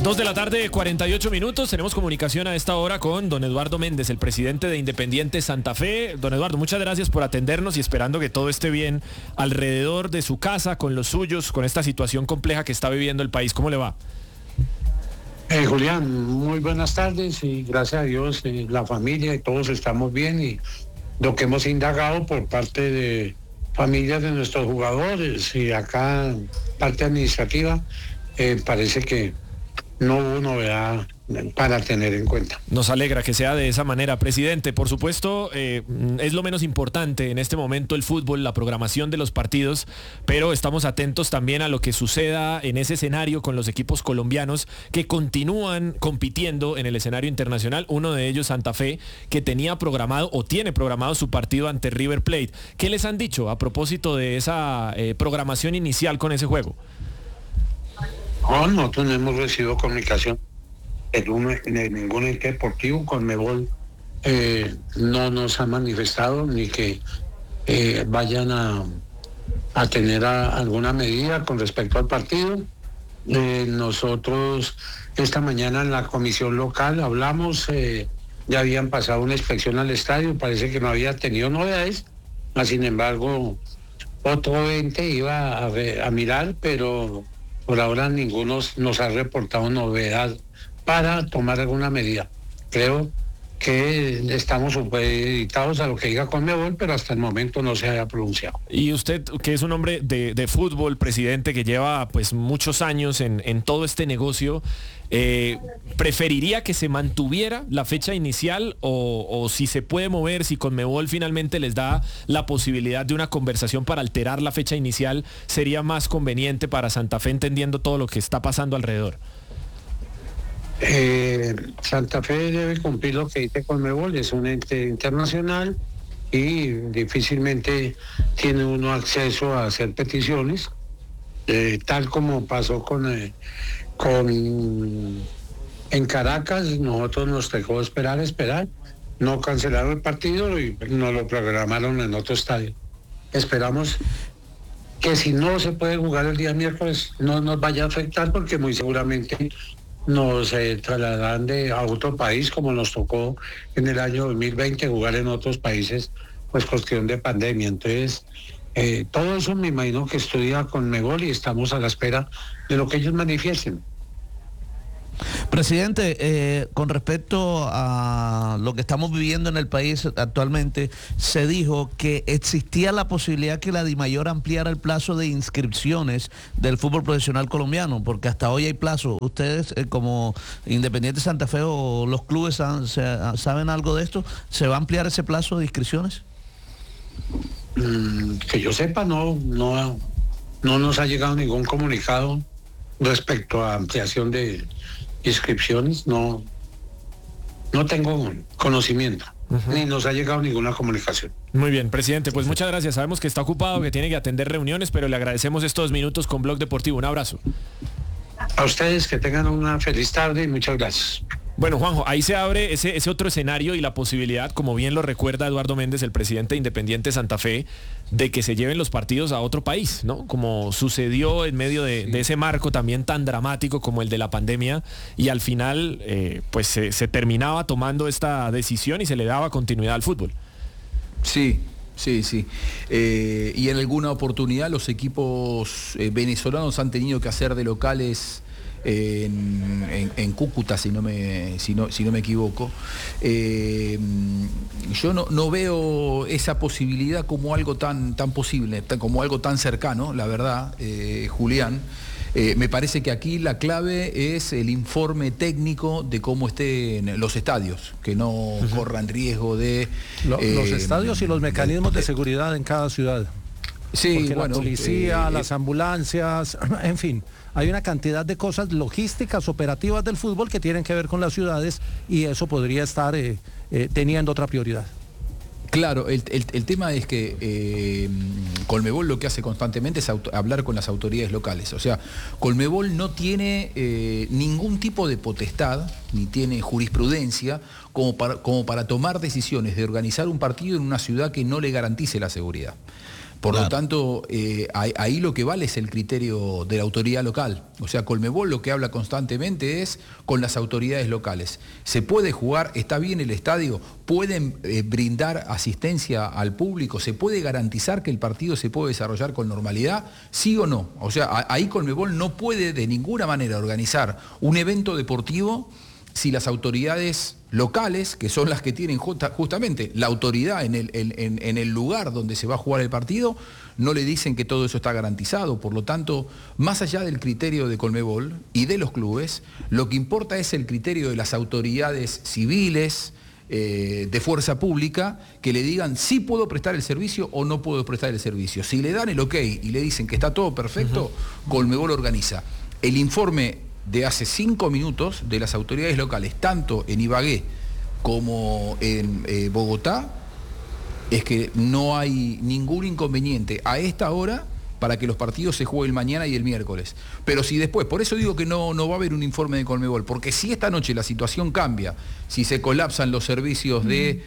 2 de la tarde, 48 minutos. Tenemos comunicación a esta hora con don Eduardo Méndez, el presidente de Independiente Santa Fe. Don Eduardo, muchas gracias por atendernos y esperando que todo esté bien alrededor de su casa, con los suyos, con esta situación compleja que está viviendo el país. ¿Cómo le va? Julián, muy buenas tardes y gracias a Dios la familia y todos estamos bien, y lo que hemos indagado por parte de familias de nuestros jugadores y acá parte administrativa, parece que no hubo novedad para tener en cuenta. Nos alegra que sea de esa manera, presidente. Por supuesto, es lo menos importante en este momento el fútbol, la programación de los partidos, pero estamos atentos también a lo que suceda en ese escenario con los equipos colombianos que continúan compitiendo en el escenario internacional. Uno de ellos, Santa Fe, que tenía programado o tiene programado su partido ante River Plate. ¿Qué les han dicho a propósito de esa programación inicial con ese juego? Nosotros no hemos recibido comunicación de ningún ente deportivo. Conmebol no nos ha manifestado ni que vayan a tener alguna medida con respecto al partido. Nosotros esta mañana en la comisión local hablamos, ya habían pasado una inspección al estadio, parece que no había tenido novedades, sin embargo otro ente iba a mirar, pero por ahora ninguno nos ha reportado novedad para tomar alguna medida. Creo que estamos supeditados a lo que diga Conmebol, pero hasta el momento no se haya pronunciado. Y usted, que es un hombre de fútbol, presidente, que lleva pues muchos años en todo este negocio, ¿preferiría que se mantuviera la fecha inicial o si se puede mover, si Conmebol finalmente les da la posibilidad de una conversación para alterar la fecha inicial, sería más conveniente para Santa Fe, entendiendo todo lo que está pasando alrededor? Santa Fe debe cumplir lo que dice Conmebol, es un ente internacional y difícilmente tiene uno acceso a hacer peticiones, tal como pasó en Caracas. Nosotros nos dejó esperar, no cancelaron el partido y nos lo programaron en otro estadio. Esperamos que si no se puede jugar el día miércoles no nos vaya a afectar, porque muy seguramente nos trasladarán a otro país, como nos tocó en el año 2020 jugar en otros países, pues cuestión de pandemia. Entonces, todo eso me imagino que estudia Conmebol y estamos a la espera de lo que ellos manifiesten. Presidente, con respecto a lo que estamos viviendo en el país actualmente, se dijo que existía la posibilidad que la DIMAYOR ampliara el plazo de inscripciones del fútbol profesional colombiano, porque hasta hoy hay plazo. ¿Ustedes, como Independiente Santa Fe o los clubes, saben algo de esto? ¿Se va a ampliar ese plazo de inscripciones? Que yo sepa, no nos ha llegado ningún comunicado respecto a ampliación de inscripciones. No tengo conocimiento, ni nos ha llegado ninguna comunicación. Muy bien, presidente, pues muchas gracias. Sabemos que está ocupado, que tiene que atender reuniones, pero le agradecemos estos minutos con Blog Deportivo. Un abrazo. A ustedes, que tengan una feliz tarde y muchas gracias. Bueno, Juanjo, ahí se abre ese otro escenario y la posibilidad, como bien lo recuerda Eduardo Méndez, el presidente de Independiente Santa Fe, de que se lleven los partidos a otro país, ¿no? Como sucedió en medio de ese marco también tan dramático como el de la pandemia, y al final pues se terminaba tomando esta decisión y se le daba continuidad al fútbol. Sí. Y en alguna oportunidad los equipos venezolanos han tenido que hacer de locales en Cúcuta, si no me equivoco. Yo no veo esa posibilidad como algo tan posible, como algo tan cercano, la verdad, Julián. Me parece que aquí la clave es el informe técnico de cómo estén los estadios, que no corran riesgo de... Los estadios y los mecanismos de seguridad en cada ciudad. Sí, porque la policía, las ambulancias, en fin, hay una cantidad de cosas logísticas, operativas del fútbol que tienen que ver con las ciudades, y eso podría estar teniendo otra prioridad. Claro, el tema es que Conmebol lo que hace constantemente es hablar con las autoridades locales. O sea, Conmebol no tiene ningún tipo de potestad, ni tiene jurisprudencia como para tomar decisiones de organizar un partido en una ciudad que no le garantice la seguridad. Por lo tanto, ahí lo que vale es el criterio de la autoridad local. O sea, Conmebol lo que habla constantemente es con las autoridades locales. Se puede jugar, está bien el estadio, pueden brindar asistencia al público, se puede garantizar que el partido se puede desarrollar con normalidad, sí o no. O sea, ahí Conmebol no puede de ninguna manera organizar un evento deportivo si las autoridades locales, que son las que tienen justamente la autoridad en el lugar donde se va a jugar el partido, no le dicen que todo eso está garantizado. Por lo tanto, más allá del criterio de Conmebol y de los clubes, lo que importa es el criterio de las autoridades civiles, de fuerza pública, que le digan si puedo prestar el servicio o no puedo prestar el servicio. Si le dan el ok y le dicen que está todo perfecto, Conmebol organiza. El informe de hace 5 minutos de las autoridades locales, tanto en Ibagué como en Bogotá, es que no hay ningún inconveniente a esta hora para que los partidos se jueguen mañana y el miércoles. Pero si después, por eso digo que no va a haber un informe de Conmebol, porque si esta noche la situación cambia, si se colapsan los servicios de,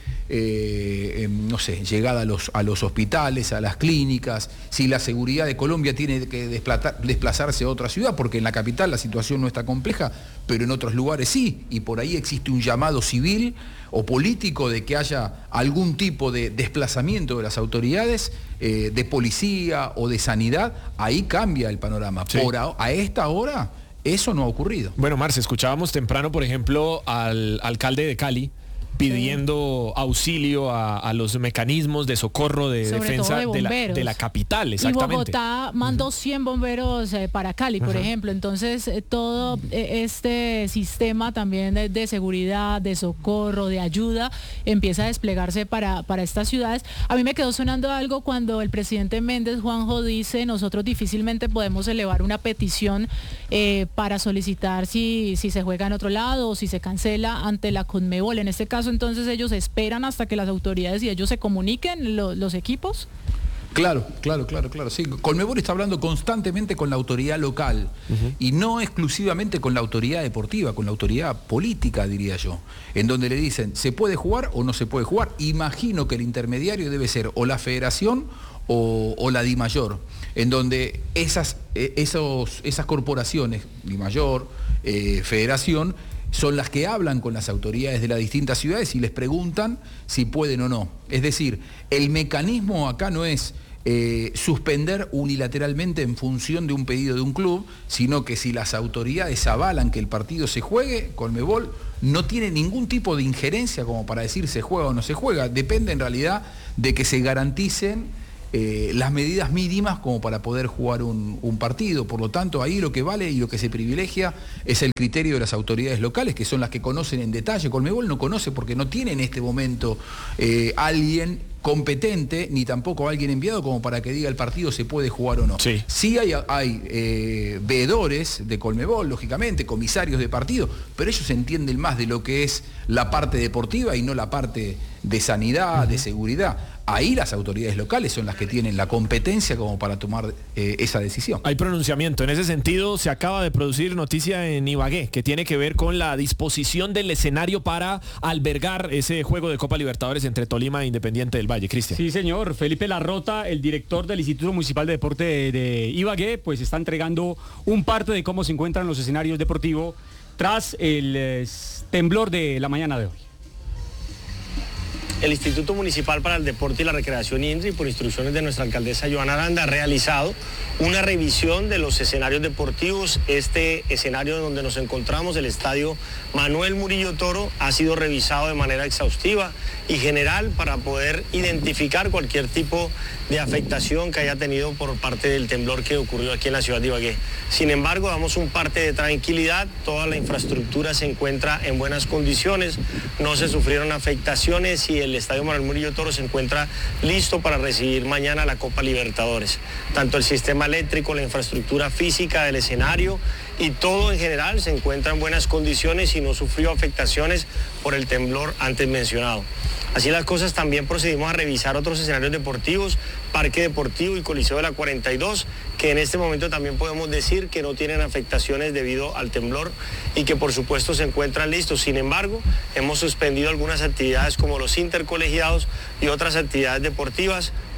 no sé, llegada a los hospitales, a las clínicas, si la seguridad de Colombia tiene que desplazarse a otra ciudad, porque en la capital la situación no está compleja, pero en otros lugares sí, y por ahí existe un llamado civil o político de que haya algún tipo de desplazamiento de las autoridades, de policía o de sanidad, ahí cambia el panorama. Sí. A esta hora eso no ha ocurrido. Bueno, Marce, escuchábamos temprano, por ejemplo, al alcalde de Cali pidiendo auxilio a los mecanismos de socorro, de sobre defensa de la capital, exactamente. Y Bogotá mandó 100 bomberos para Cali, por ejemplo. Entonces, todo este sistema también de seguridad, de socorro, de ayuda, empieza a desplegarse para estas ciudades. A mí me quedó sonando algo cuando el presidente Méndez, Juanjo, dice: nosotros difícilmente podemos elevar una petición para solicitar si se juega en otro lado o si se cancela ante la Conmebol. En este caso, entonces ellos esperan hasta que las autoridades y ellos se comuniquen, los equipos. Claro. Sí, Conmebol está hablando constantemente con la autoridad local y no exclusivamente con la autoridad deportiva, con la autoridad política, diría yo, en donde le dicen, ¿se puede jugar o no se puede jugar? Imagino que el intermediario debe ser o la federación o la DIMAYOR, en donde esas corporaciones, DIMAYOR, federación, son las que hablan con las autoridades de las distintas ciudades y les preguntan si pueden o no. Es decir, el mecanismo acá no es suspender unilateralmente en función de un pedido de un club, sino que si las autoridades avalan que el partido se juegue, Conmebol no tiene ningún tipo de injerencia como para decir se juega o no se juega. Depende en realidad de que se garanticen las medidas mínimas como para poder jugar un partido. Por lo tanto, ahí lo que vale y lo que se privilegia es el criterio de las autoridades locales, que son las que conocen en detalle. Conmebol no conoce porque no tiene en este momento alguien competente, ni tampoco alguien enviado como para que diga el partido se puede jugar o no. Sí hay veedores de Conmebol, lógicamente, comisarios de partido, pero ellos entienden más de lo que es la parte deportiva y no la parte de sanidad, de seguridad. Ahí las autoridades locales son las que tienen la competencia como para tomar esa decisión. Hay pronunciamiento. En ese sentido, se acaba de producir noticia en Ibagué, que tiene que ver con la disposición del escenario para albergar ese juego de Copa Libertadores entre Tolima e Independiente del Valle. Cristian. Sí, señor. Felipe Larrota, el director del Instituto Municipal de Deporte de Ibagué, pues está entregando un parte de cómo se encuentran los escenarios deportivos tras el temblor de la mañana de hoy. El Instituto Municipal para el Deporte y la Recreación INDRI, por instrucciones de nuestra alcaldesa Joana Aranda, ha realizado una revisión de los escenarios deportivos. Este escenario donde nos encontramos, el estadio Manuel Murillo Toro, ha sido revisado de manera exhaustiva y general para poder identificar cualquier tipo de afectación que haya tenido por parte del temblor que ocurrió aquí en la ciudad de Ibagué. Sin embargo, damos un parte de tranquilidad, toda la infraestructura se encuentra en buenas condiciones, no se sufrieron afectaciones y el estadio Manuel Murillo Toro se encuentra listo para recibir mañana la Copa Libertadores. Tanto el sistema eléctrico, la infraestructura física del escenario y todo en general se encuentra en buenas condiciones y no sufrió afectaciones por el temblor antes mencionado. Así las cosas, también procedimos a revisar otros escenarios deportivos, Parque Deportivo y Coliseo de la 42, que en este momento también podemos decir que no tienen afectaciones debido al temblor y que por supuesto se encuentran listos. Sin embargo, hemos suspendido algunas actividades como los intercolegiados y otras actividades deportivas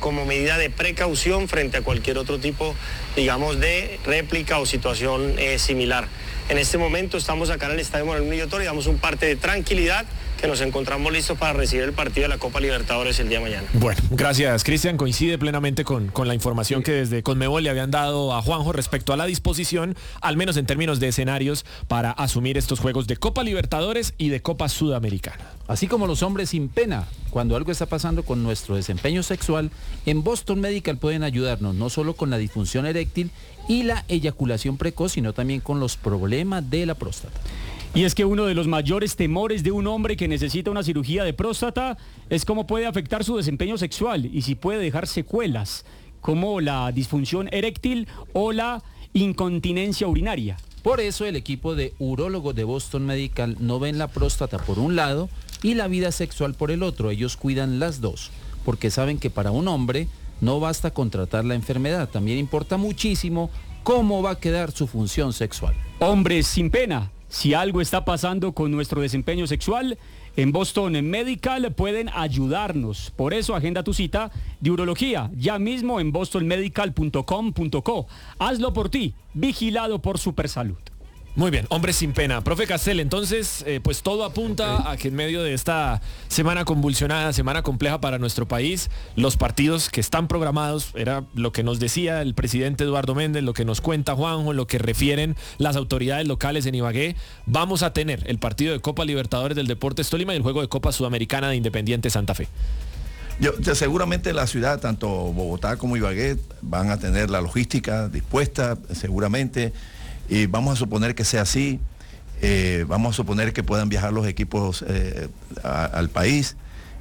como medida de precaución frente a cualquier otro tipo, digamos, de réplica o situación similar. En este momento estamos acá en el Estadio Manuel Murillo Toro y damos un parte de tranquilidad, que nos encontramos listos para recibir el partido de la Copa Libertadores el día de mañana. Bueno, gracias, Cristian. Coincide plenamente con la información que desde Conmebol le habían dado a Juanjo respecto a la disposición, al menos en términos de escenarios, para asumir estos juegos de Copa Libertadores y de Copa Sudamericana. Así como los hombres sin pena, cuando algo está pasando con nuestro desempeño sexual, en Boston Medical pueden ayudarnos no solo con la disfunción eréctil y la eyaculación precoz, sino también con los problemas de la próstata. Y es que uno de los mayores temores de un hombre que necesita una cirugía de próstata es cómo puede afectar su desempeño sexual y si puede dejar secuelas, como la disfunción eréctil o la incontinencia urinaria. Por eso el equipo de urólogos de Boston Medical no ven la próstata por un lado y la vida sexual por el otro. Ellos cuidan las dos, porque saben que para un hombre no basta con tratar la enfermedad, también importa muchísimo cómo va a quedar su función sexual. Hombres sin pena. Si algo está pasando con nuestro desempeño sexual, en Boston Medical pueden ayudarnos. Por eso agenda tu cita de urología ya mismo en bostonmedical.com.co. Hazlo por ti, vigilado por Supersalud. Muy bien, hombres sin pena. Profe Castel, entonces, pues todo apunta a que en medio de esta semana convulsionada, semana compleja para nuestro país, los partidos que están programados, era lo que nos decía el presidente Eduardo Méndez, lo que nos cuenta Juanjo, lo que refieren las autoridades locales en Ibagué, vamos a tener el partido de Copa Libertadores del Deportes Tolima y el juego de Copa Sudamericana de Independiente Santa Fe. Seguramente la ciudad, tanto Bogotá como Ibagué, van a tener la logística dispuesta, seguramente. Y vamos a suponer que sea así, vamos a suponer que puedan viajar los equipos al país,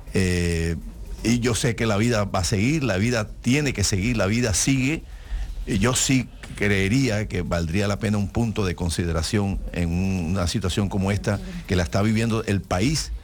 y yo sé que la vida va a seguir, la vida tiene que seguir, la vida sigue. Y yo sí creería que valdría la pena un punto de consideración en una situación como esta, que la está viviendo el país,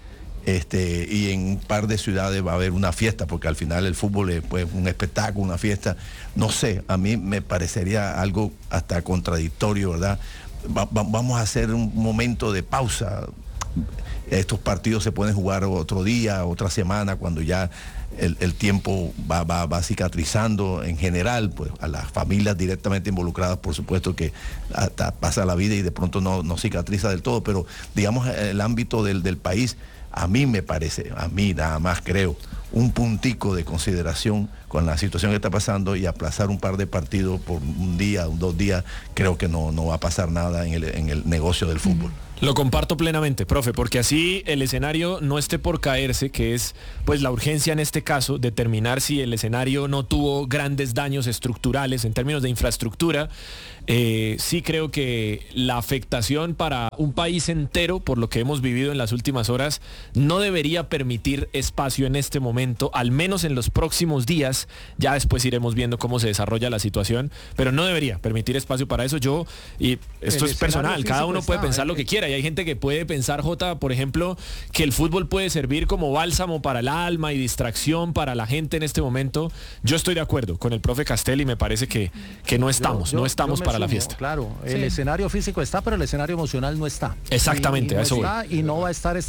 y en un par de ciudades va a haber una fiesta, porque al final el fútbol es pues un espectáculo, una fiesta. No sé, a mí me parecería algo hasta contradictorio, ¿verdad? Vamos a hacer un momento de pausa. Estos partidos se pueden jugar otro día, otra semana, cuando ya el tiempo va cicatrizando en general, pues a las familias directamente involucradas, por supuesto que hasta pasa la vida y de pronto no cicatriza del todo, pero digamos el ámbito del país, a mí me parece, a mí nada más creo, un puntico de consideración con la situación que está pasando y aplazar un par de partidos por un día, 2 días, creo que no va a pasar nada en el negocio del fútbol. Lo comparto plenamente, profe, porque así el escenario no esté por caerse, que es pues la urgencia en este caso, determinar si el escenario no tuvo grandes daños estructurales en términos de infraestructura. Sí creo que la afectación para un país entero, por lo que hemos vivido en las últimas horas, no debería permitir espacio en este momento, al menos en los próximos días. Ya después iremos viendo cómo se desarrolla la situación, pero no debería permitir espacio para eso. Y esto es personal, cada uno puede pensar lo que quiera, y hay gente que puede pensar, Jota, por ejemplo, que el fútbol puede servir como bálsamo para el alma y distracción para la gente en este momento. Yo estoy de acuerdo con el profe Castel y me parece que no estamos para la fiesta. Claro, el escenario físico está, pero el escenario emocional no está. Exactamente, y no a eso voy. está, y no va a estar